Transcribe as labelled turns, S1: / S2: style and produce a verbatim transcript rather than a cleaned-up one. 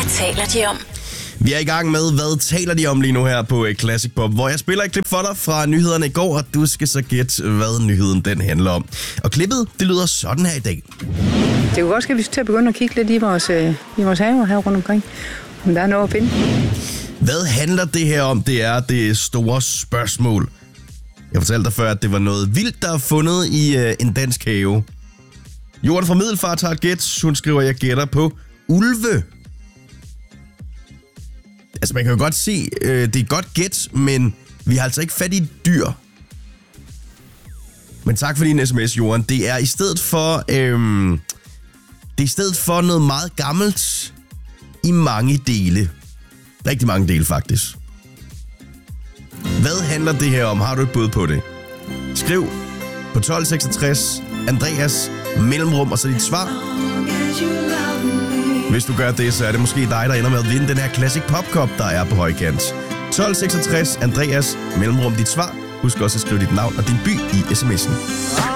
S1: taler de om?
S2: Vi er i gang med, hvad taler de om lige nu her på Classic Pop, hvor jeg spiller et klip for dig fra nyhederne i går, og du skal så gætte, hvad nyheden den handler om. Og klippet, det lyder sådan her i dag.
S3: Det kunne godt ske, at vi skal til at begynde at kigge lidt i vores, øh, i vores haver her rundt omkring, om der er noget at finde.
S2: Hvad handler det her om? Det er det store spørgsmål. Jeg fortalte dig før, at det var noget vildt, der er fundet i øh, en dansk have. Jorden fra Middelfart har et gæt. Hun skriver, jeg gætter på ulve. Altså, man kan jo godt se, øh, det er et godt gæt, men vi har altså ikke fat i dyr. Men tak for din sms, Jorden. Det er i stedet for, øh, det er i stedet for noget meget gammelt i mange dele. Rigtig mange dele, faktisk. Hvad handler det her om? Har du et bud på det? Skriv på tolv seksogtres, Andreas, mellemrum, og så dit svar. Hvis du gør det, så er det måske dig, der ender med at vinde den her Classic Pop Cup, der er på højkant. tolv seksogtres, Andreas, mellemrum, dit svar. Husk også at skrive dit navn og din by i sms'en.